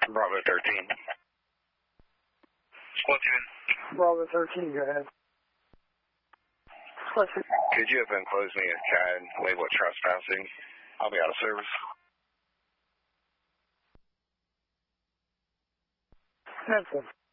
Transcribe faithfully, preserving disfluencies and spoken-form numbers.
Bravo thirteen. Squad two in. Bravo thirteen, go ahead. Squad two. Could you have enclosed me a C A D, label it trespassing? I'll be out of service. That's it.